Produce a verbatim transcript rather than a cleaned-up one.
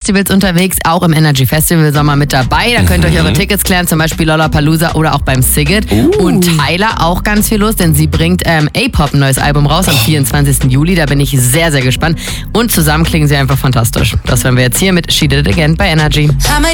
Festivals unterwegs, auch im Energy Festival Sommer mit dabei. Da könnt ihr euch eure Tickets klären, zum Beispiel Lollapalooza oder auch beim Sigget. Uh. Und Tyler auch ganz viel los, denn sie bringt ähm, A-Pop ein neues Album raus am vierundzwanzigsten Juli. Da bin ich sehr, sehr gespannt. Und zusammen klingen sie einfach fantastisch. Das hören wir jetzt hier mit She Did It Again bei Energy.